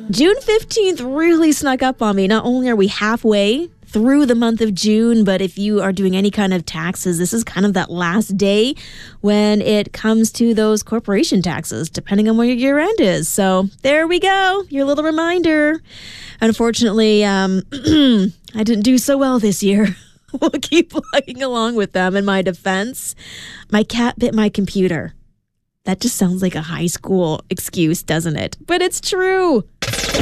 June 15th really snuck up on me. Not only are we halfway through the month of June, but if you are doing any kind of taxes, this is kind of that last day when it comes to those corporation taxes, depending on where your year end is. So there we go, your little reminder. Unfortunately, I didn't do so well this year. We'll keep plugging along with them. In my defense, my cat bit my computer. That just sounds like a high school excuse, doesn't it? But it's true.